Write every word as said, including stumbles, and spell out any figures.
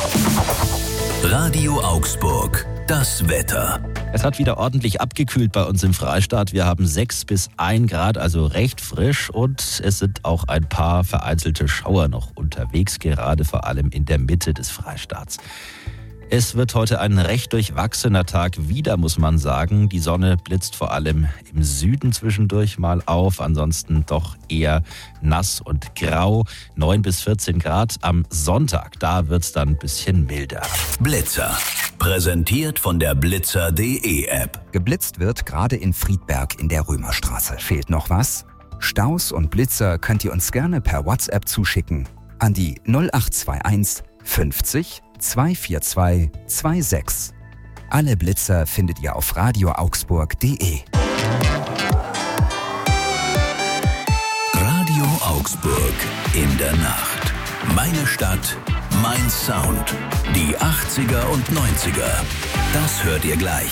Radio Augsburg, das Wetter. Es hat wieder ordentlich abgekühlt bei uns im Freistaat. Wir haben sechs bis ein Grad, also recht frisch. Und es sind auch ein paar vereinzelte Schauer noch unterwegs, gerade vor allem in der Mitte des Freistaats. Es wird heute ein recht durchwachsener Tag wieder, muss man sagen. Die Sonne blitzt vor allem im Süden zwischendurch mal auf. Ansonsten doch eher nass und grau. neun bis vierzehn Grad am Sonntag. Da wird's dann ein bisschen milder. Blitzer. Präsentiert von der Blitzer punkt de App. Geblitzt wird gerade in Friedberg in der Römerstraße. Fehlt noch was? Staus und Blitzer könnt ihr uns gerne per WhatsApp zuschicken. An die null acht zwei eins fünfzig zweihundertvierundzwanzig sechsundzwanzig. Alle Blitzer findet ihr auf radio augsburg punkt de. Radio Augsburg in der Nacht. Meine Stadt, mein Sound. Die achtziger und neunziger. Das hört ihr gleich.